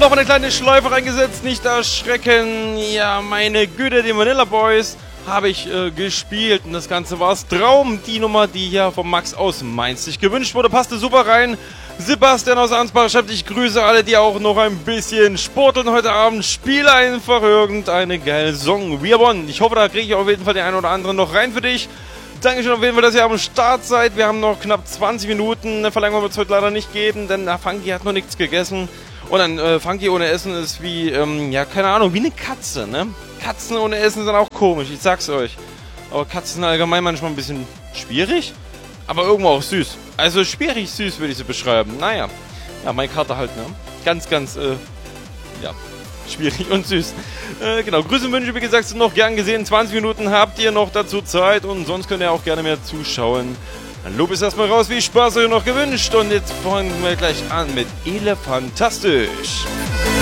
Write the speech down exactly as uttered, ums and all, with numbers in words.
noch eine kleine Schleife reingesetzt, nicht erschrecken. Ja, meine Güte, die Vanilla Boys habe ich äh, gespielt. Und das Ganze war's Traum. Die Nummer, die hier vom Max aus Mainz sich gewünscht wurde, passte super rein. Sebastian aus Ansbach schreibt, ich grüße alle, die auch noch ein bisschen sporteln heute Abend. Spiele einfach irgendeine geile Song. Wir wollen. Ich hoffe, da kriege ich auf jeden Fall den einen oder anderen noch rein für dich. Dankeschön auf jeden Fall, dass ihr am Start seid. Wir haben noch knapp zwanzig Minuten. Eine Verlängerung wird es heute leider nicht geben, denn der Funky hat noch nichts gegessen. Und ein äh, Funky ohne Essen ist wie, ähm, ja, keine Ahnung, wie eine Katze, ne? Katzen ohne Essen sind auch komisch, ich sag's euch. Aber Katzen sind allgemein manchmal ein bisschen schwierig, aber irgendwo auch süß. Also schwierig süß würde ich sie beschreiben. Naja, ja, mein Kater halt, ne? Ganz, ganz, äh, ja, schwierig und süß. Äh, genau, Grüße und Wünsche, wie gesagt, sind noch gern gesehen. zwanzig Minuten habt ihr noch dazu Zeit und sonst könnt ihr auch gerne mehr zuschauen. Dann lob es erstmal raus, wie Spaß euch noch gewünscht. Und jetzt fangen wir gleich an mit Elefantastisch.